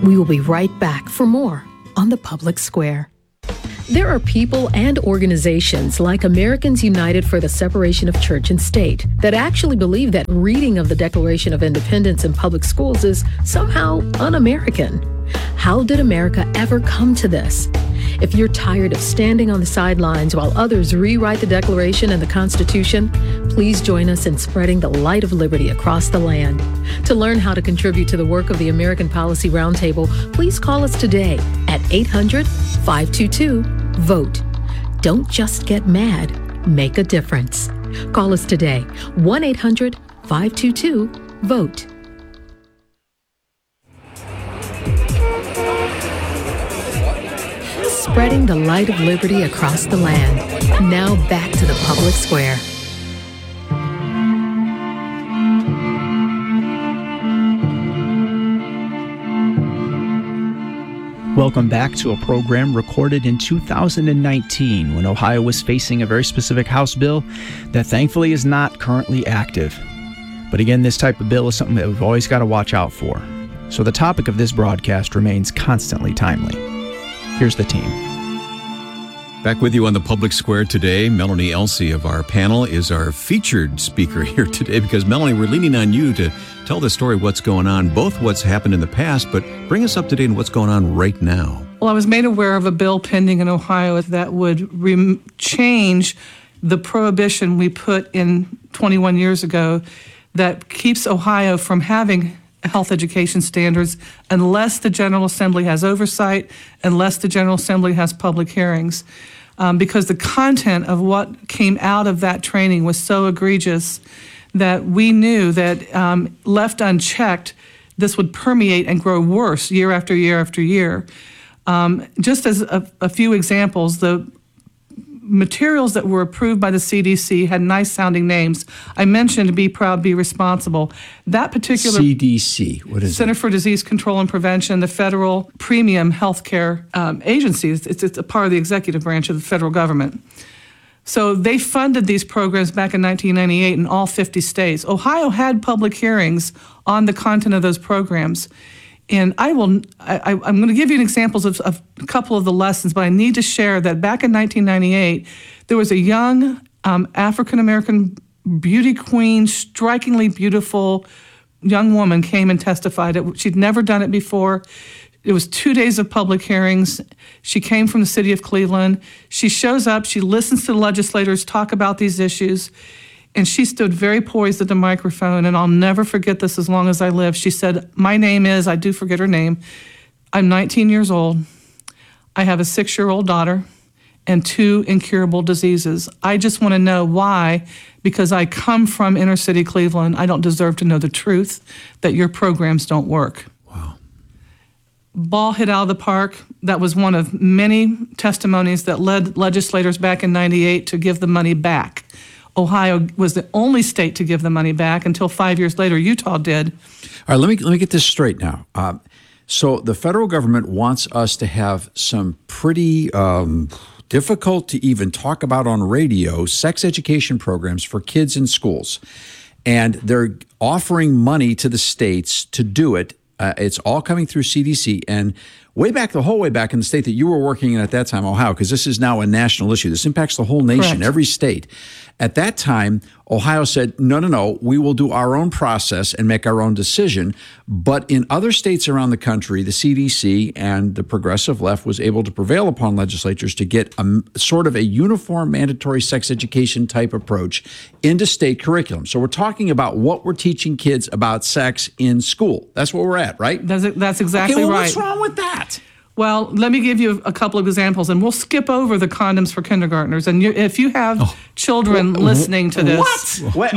We will be right back for more on The Public Square. There are people and organizations like Americans United for the Separation of Church and State that actually believe that reading of the Declaration of Independence in public schools is somehow un-American. How did America ever come to this? If you're tired of standing on the sidelines while others rewrite the Declaration and the Constitution, please join us in spreading the light of liberty across the land. To learn how to contribute to the work of the American Policy Roundtable, please call us today at 800-522-VOTE. Don't just get mad, make a difference. Call us today, 1-800-522-VOTE. Spreading the light of liberty across the land. Now back to the Public Square. Welcome back to a program recorded in 2019 when Ohio was facing a very specific House bill that thankfully is not currently active. But again, this type of bill is something that we've always got to watch out for. So the topic of this broadcast remains constantly timely. Here's the team. Back with you on the Public Square today. Melanie Elsey of our panel is our featured speaker here today because, Melanie, we're leaning on you to tell the story of what's going on, both what's happened in the past, but bring us up to date on what's going on right now. Well, I was made aware of a bill pending in Ohio that would change the prohibition we put in 21 years ago that keeps Ohio from having health education standards unless the General Assembly has oversight, unless the General Assembly has public hearings. Because the content of what came out of that training was so egregious that we knew that left unchecked, this would permeate and grow worse year after year after year. Just as a few examples, the materials that were approved by the CDC had nice sounding names. I mentioned Be Proud, Be Responsible. That particular CDC, what is Center it? for Disease Control and Prevention, the federal premium healthcare agency. It's a part of the executive branch of the federal government. So they funded these programs back in 1998 in all 50 states. Ohio had public hearings on the content of those programs. And I'm going to give you examples of a couple of the lessons, but I need to share that back in 1998, there was a young African-American beauty queen, strikingly beautiful young woman came and testified. She'd never done it before. It was 2 days of public hearings. She came from the city of Cleveland. She shows up, she listens to the legislators talk about these issues, and she stood very poised at the microphone, and I'll never forget this as long as I live. She said, my name is, I do forget her name, I'm 19 years old. I have a 6-year-old daughter and 2 incurable diseases. I just want to know why, because I come from inner city Cleveland. I don't deserve to know the truth that your programs don't work. Wow. Ball hit out of the park. That was one of many testimonies that led legislators back in 98 to give the money back. Ohio was the only state to give the money back until 5 years later, Utah did. All right, let me get this straight now. So the federal government wants us to have some pretty difficult to even talk about on radio sex education programs for kids in schools. And they're offering money to the states to do it. It's all coming through CDC. And the whole way back in the state that you were working in at that time, Ohio, because this is now a national issue. This impacts the whole nation, Correct. Every state. At that time, Ohio said, no, we will do our own process and make our own decision. But in other states around the country, the CDC and the progressive left was able to prevail upon legislatures to get a sort of a uniform mandatory sex education type approach into state curriculum. So we're talking about what we're teaching kids about sex in school. That's where we're at, right? That's exactly okay, well, right. What's wrong with that? Well, let me give you a couple of examples, and we'll skip over the condoms for kindergartners. And if you have children listening to this... What?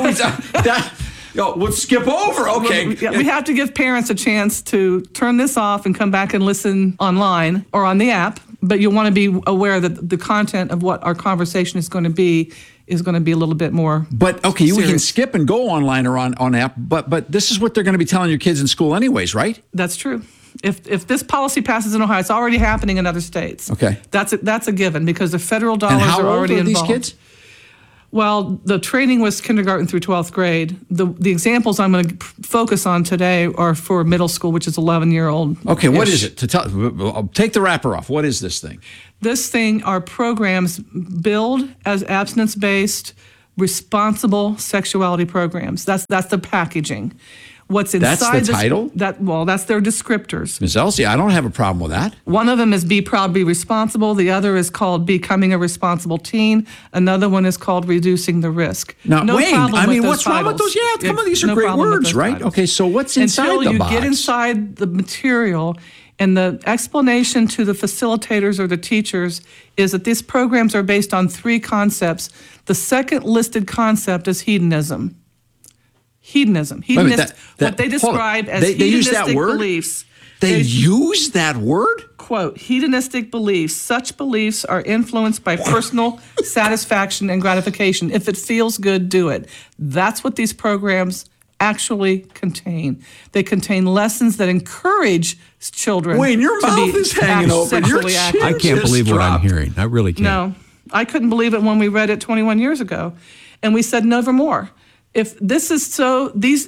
We'll skip over. Okay. We have to give parents a chance to turn this off and come back and listen online or on the app. But you'll want to be aware that the content of what our conversation is going to be a little bit more But, okay, serious. we can skip and go online or on app, but this is what they're going to be telling your kids in school anyways, right? That's true. If this policy passes in Ohio, it's already happening in other states. Okay. That's a given because the federal dollars And how are old already are these involved. kids? Well, the training was kindergarten through 12th grade. The examples I'm going to focus on today are for middle school, which is 11-year-old. Okay, what is it? Take the wrapper off. What is this thing? This thing are programs billed as abstinence-based, responsible sexuality programs. That's the packaging. What's inside That's the title? That's their descriptors. Ms. Elsie, I don't have a problem with that. One of them is Be Proud, Be Responsible. The other is called Becoming a Responsible Teen. Another one is called Reducing the Risk. Now, no Wayne, problem I mean, with what's those wrong with titles. those? Yeah, come on, these are No great problem with words, those right? titles. Okay, so what's inside Until the you box? get inside the material, and the explanation to the facilitators or the teachers is that these programs are based on 3 concepts. The second listed concept is hedonism. Hedonism. Wait a minute, Hedonist, what they hold on. describe as They use hedonistic that word? beliefs. They use that word? Quote, hedonistic beliefs. Such beliefs are influenced by personal satisfaction and gratification. If it feels good, do it. That's what these programs actually contain. They contain lessons that encourage children Wayne, your to mouth be is hanging open. Your sexually chin active. I can't just believe what I'm dropped. hearing. I really can't. No, I couldn't believe it when we read it 21 years ago. And we said nevermore. If this is so, these,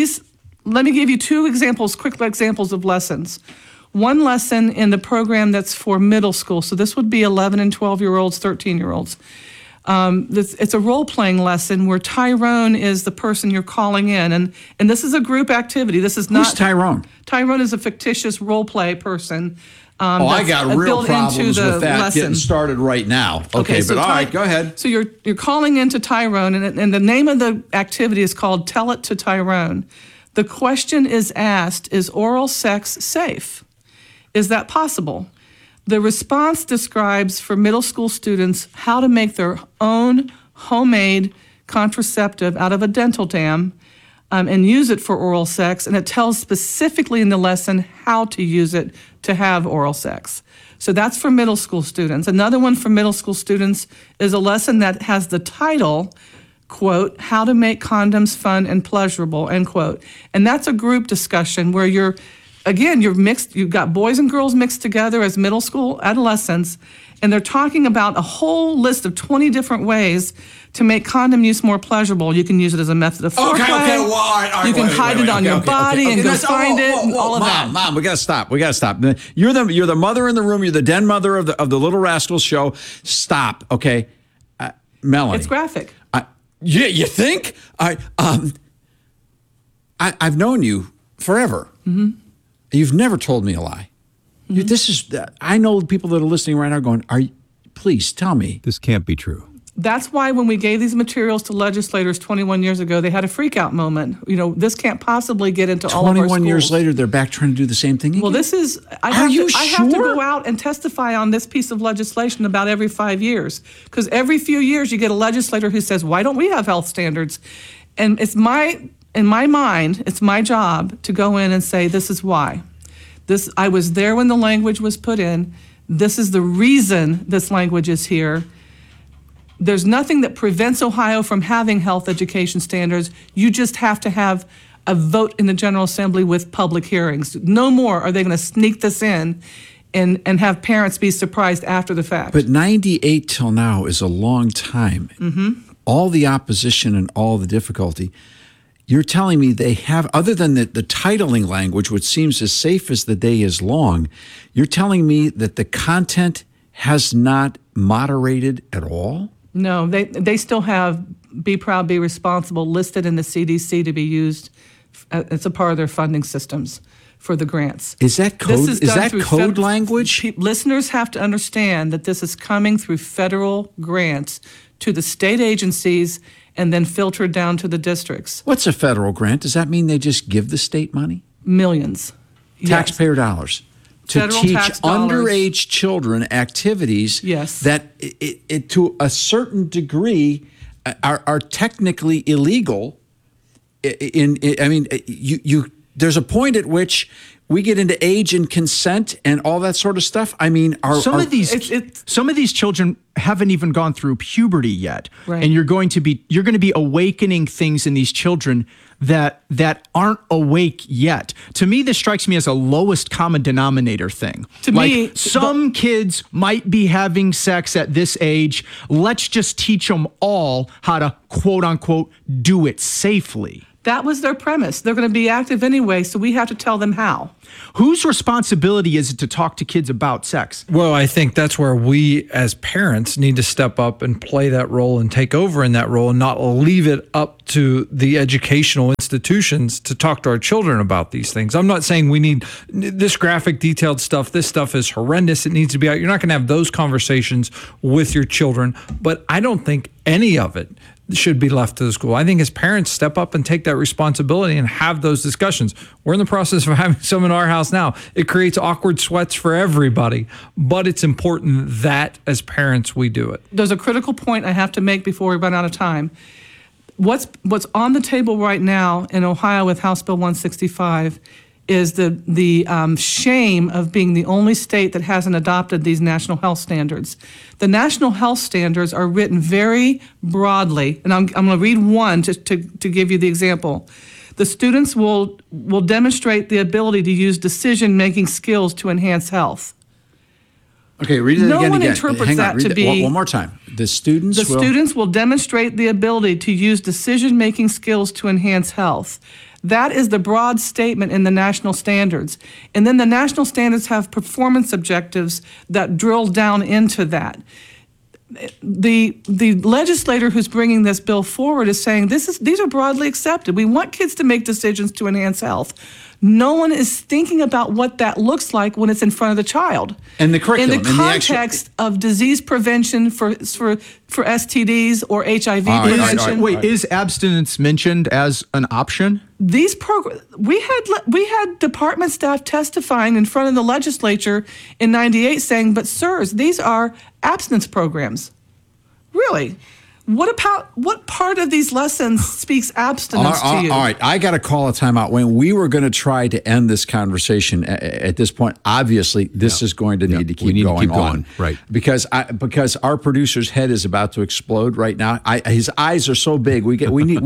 let me give you 2 examples, quick examples of lessons. One lesson in the program that's for middle school. So this would be 11 and 12-year-olds, 13-year-olds. It's a role-playing lesson where Tyrone is the person you're calling in. And this is a group activity. This is not... Who's Tyrone? Tyrone is a fictitious role-play person. I got real built into problems the with that lesson. getting started right now. Okay, so but all right, go ahead. So you're calling into Tyrone, and the name of the activity is called Tell It to Tyrone. The question is asked, is oral sex safe? Is that possible? The response describes for middle school students how to make their own homemade contraceptive out of a dental dam and use it for oral sex, and it tells specifically in the lesson how to use it to have oral sex. So that's for middle school students. Another one for middle school students is a lesson that has the title, quote, How to Make Condoms Fun and Pleasurable, end quote. And that's a group discussion where you're mixed, you've got boys and girls mixed together as middle school adolescents, and they're talking about a whole list of 20 different ways to make condom use more pleasurable. You can use it as a method of foreplay. Okay, well, all right, you can hide it on your body and go find it, and all of that. Mom, we gotta stop. You're the mother in the room. You're the den mother of the Little Rascals show. Stop, okay, Melanie. It's graphic. Yeah, you think? I've known you forever. Mm-hmm. You've never told me a lie. Mm-hmm. I know people that are listening right now going, please tell me. This can't be true. That's why when we gave these materials to legislators 21 years ago, they had a freak out moment. This can't possibly get into all of our schools. 21 years later, they're back trying to do the same thing again? Well, I have to go out and testify on this piece of legislation about every 5 years. Because every few years you get a legislator who says, why don't we have health standards? And in my mind, it's my job to go in and say, this is why. I was there when the language was put in. This is the reason this language is here. There's nothing that prevents Ohio from having health education standards. You just have to have a vote in the General Assembly with public hearings. No more are they going to sneak this in and have parents be surprised after the fact. But 98 till now is a long time. Mm-hmm. All the opposition and all the difficulty. You're telling me they have, other than the titling language, which seems as safe as the day is long, you're telling me that the content has not moderated at all? No, they still have Be Proud, Be Responsible listed in the CDC to be used. It's a part of their funding systems for the grants. Is that code? Is that code language? Listeners have to understand that this is coming through federal grants to the state agencies and then filtered down to the districts. What's a federal grant? Does that mean they just give the state money? Millions. Taxpayer dollars. To Federal teach tax dollars. underage children activies that, to a certain degree, are technically illegal. You there's a point at which we get into age and consent and all that sort of stuff. I mean, some of these children haven't even gone through puberty yet, right. And you're going to be awakening things in these children that aren't awake yet. To me, this strikes me as a lowest common denominator thing. To me, some kids might be having sex at this age. Let's just teach them all how to quote unquote do it safely. That was their premise. They're going to be active anyway, so we have to tell them how. Whose responsibility is it to talk to kids about sex? Well, I think that's where we as parents need to step up and play that role and take over in that role and not leave it up to the educational institutions to talk to our children about these things. I'm not saying we need this graphic, detailed stuff. This stuff is horrendous. It needs to be out. You're not going to have those conversations with your children, but I don't think any of it should be left to the school. I think as parents, step up and take that responsibility and have those discussions. We're in the process of having some in our house now. It creates awkward sweats for everybody, but it's important that as parents we do it. There's a critical point I have to make before we run out of time. What's on the table right now in Ohio with House Bill 165 is the shame of being the only state that hasn't adopted these national health standards. The national health standards are written very broadly, and I'm going to read one to give you the example. The students will demonstrate the ability to use decision-making skills to enhance health. Okay, read it again. No one again. interprets that to be... One more time. The students will demonstrate the ability to use decision-making skills to enhance health. That is the broad statement in the national standards. And then the national standards have performance objectives that drill down into that. The legislator who's bringing this bill forward is saying these are broadly accepted. We want kids to make decisions to enhance health. No one is thinking about what that looks like when it's in front of the child. And the curriculum. In the context of disease prevention for STDs or HIV prevention. Wait, is abstinence mentioned as an option? These programs, we had department staff testifying in front of the legislature in '98 saying, but sirs, these are abstinence programs. Really? What part of these lessons speaks abstinence to you? All right, I got to call a timeout. When we were going to try to end this conversation at this point, obviously this is going to need to keep going on. Right. Because our producer's head is about to explode right now. His eyes are so big. We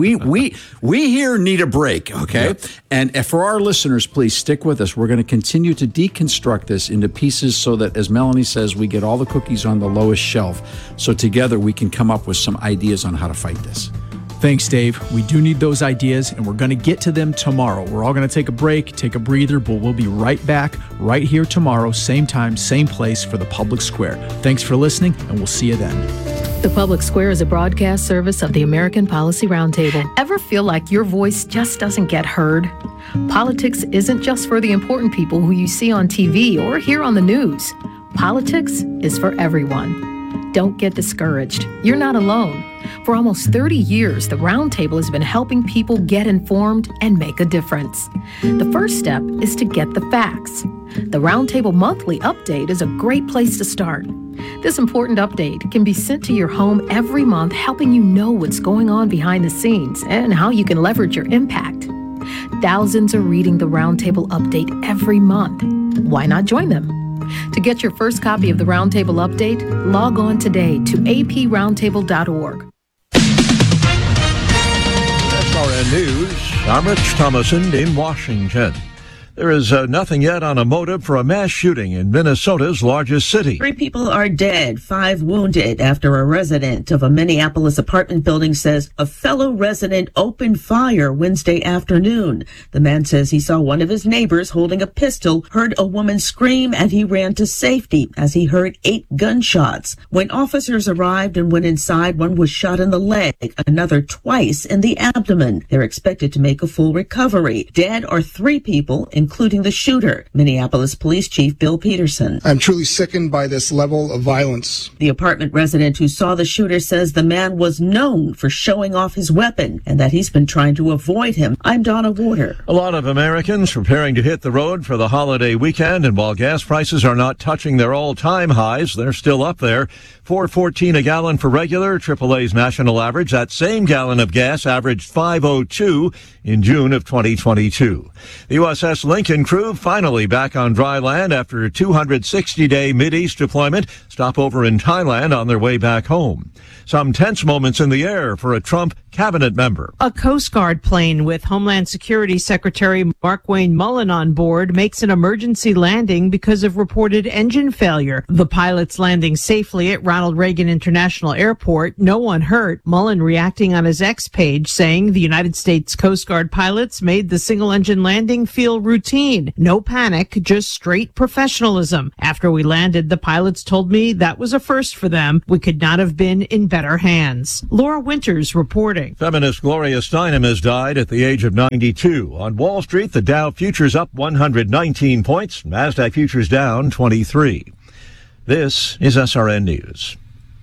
here need a break, okay? Yep. And for our listeners, please stick with us. We're going to continue to deconstruct this into pieces so that, as Melanie says, we get all the cookies on the lowest shelf. So together we can come up with some ideas on how to fight this. Thanks, Dave. We do need those ideas, and we're going to get to them tomorrow. We're all going to take a break, take a breather, but we'll be right back right here tomorrow, same time, same place for The Public Square. Thanks for listening, and we'll see you then. The Public Square is a broadcast service of the American Policy Roundtable. Ever feel like your voice just doesn't get heard? Politics isn't just for the important people who you see on TV or hear on the news. Politics is for everyone. Don't get discouraged. You're not alone. For almost 30 years, the Roundtable has been helping people get informed and make a difference. The first step is to get the facts. The Roundtable Monthly Update is a great place to start. This important update can be sent to your home every month, helping you know what's going on behind the scenes and how you can leverage your impact. Thousands are reading the Roundtable Update every month. Why not join them? To get your first copy of the Roundtable Update, log on today to aproundtable.org. SRN News, I'm Rich Thomason in Washington. There is nothing yet on a motive for a mass shooting in Minnesota's largest city. 3 people are dead, 5 wounded after a resident of a Minneapolis apartment building says a fellow resident opened fire Wednesday afternoon. The man says he saw one of his neighbors holding a pistol, heard a woman scream, and he ran to safety as he heard 8 gunshots. When officers arrived and went inside, one was shot in the leg, another twice in the abdomen. They're expected to make a full recovery. Dead are 3 people, including the shooter, Minneapolis Police Chief Bill Peterson. I'm truly sickened by this level of violence. The apartment resident who saw the shooter says the man was known for showing off his weapon and that he's been trying to avoid him. I'm Donna Warder. A lot of Americans preparing to hit the road for the holiday weekend, and while gas prices are not touching their all-time highs, they're still up there. $4.14 a gallon for regular, AAA's national average. That same gallon of gas averaged $5.02 in June of 2022. The USS Lincoln crew finally back on dry land after a 260-day Mideast deployment, stopover in Thailand on their way back home. Some tense moments in the air for a Trump cabinet member. A Coast Guard plane with Homeland Security Secretary Markwayne Mullin on board makes an emergency landing because of reported engine failure. The pilots landing safely at Ronald Reagan International Airport. No one hurt. Mullin reacting on his X page saying the United States Coast Guard pilots made the single-engine landing feel routine. No panic, just straight professionalism. After we landed, the pilots told me that was a first for them. We could not have been in better hands. Laura Winters reporting. Feminist Gloria Steinem has died at the age of 92. On Wall Street, the Dow futures up 119 points, NASDAQ futures down 23. This is SRN News.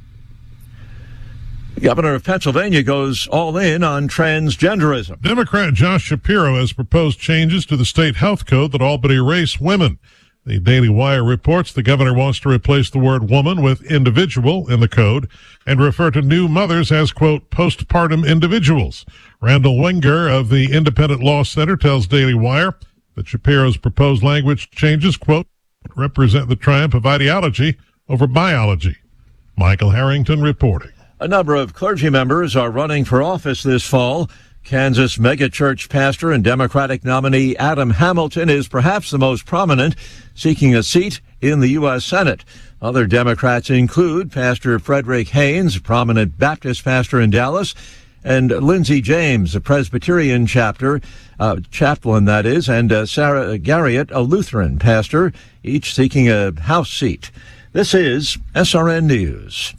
The governor of Pennsylvania goes all in on transgenderism. Democrat Josh Shapiro has proposed changes to the state health code that all but erase women. The Daily Wire reports the governor wants to replace the word woman with individual in the code and refer to new mothers as, quote, postpartum individuals. Randall Wenger of the Independent Law Center tells Daily Wire that Shapiro's proposed language changes, quote, represent the triumph of ideology over biology. Michael Harrington reporting. A number of clergy members are running for office this fall. Kansas megachurch pastor and Democratic nominee Adam Hamilton is perhaps the most prominent, seeking a seat in the U.S. Senate. Other Democrats include Pastor Frederick Haynes, a prominent Baptist pastor in Dallas, and Lindsey James, a Presbyterian chaplain, that is, and Sarah Garriott, a Lutheran pastor, each seeking a House seat. This is SRN News.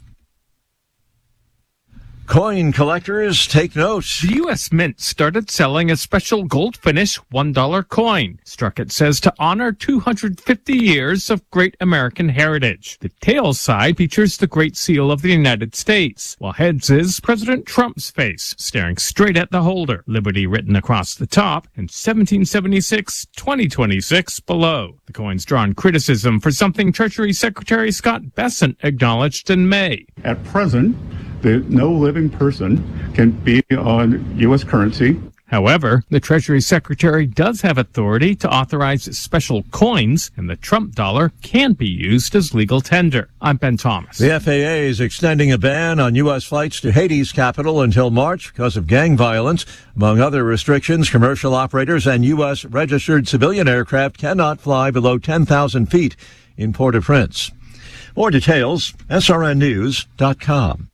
Coin collectors, take note. The U.S. Mint started selling a special gold finish $1 coin. Struck, it says, to honor 250 years of great American heritage. The tail side features the Great Seal of the United States, while heads is President Trump's face, staring straight at the holder. Liberty written across the top, and 1776, 2026 below. The coin's drawn criticism for something Treasury Secretary Scott Bessent acknowledged in May. At present, no living person can be on U.S. currency. However, the Treasury Secretary does have authority to authorize special coins, and the Trump dollar can be used as legal tender. I'm Ben Thomas. The FAA is extending a ban on U.S. flights to Haiti's capital until March because of gang violence. Among other restrictions, commercial operators and U.S. registered civilian aircraft cannot fly below 10,000 feet in Port-au-Prince. More details, srnnews.com.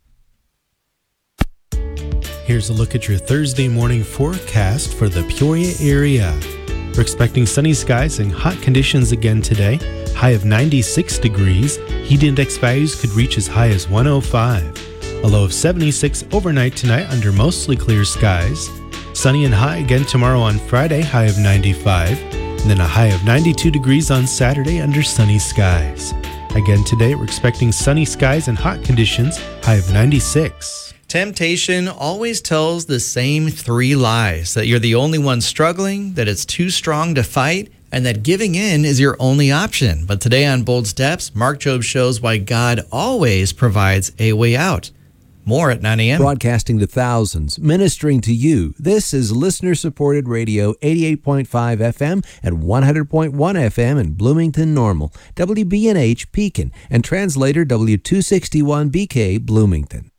Here's a look at your Thursday morning forecast for the Peoria area. We're expecting sunny skies and hot conditions again today. High of 96 degrees. Heat index values could reach as high as 105. A low of 76 overnight tonight under mostly clear skies. Sunny and high again tomorrow on Friday, high of 95. And then a high of 92 degrees on Saturday under sunny skies. Again today, we're expecting sunny skies and hot conditions, high of 96. Temptation always tells the same three lies: that you're the only one struggling, that it's too strong to fight, and that giving in is your only option. But today on Bold Steps, Mark Jobe shows why God always provides a way out. More at 9 a.m. Broadcasting to thousands, ministering to you. This is listener-supported radio, 88.5 FM and 100.1 FM in Bloomington Normal, WBNH Pekin, and translator W261BK Bloomington.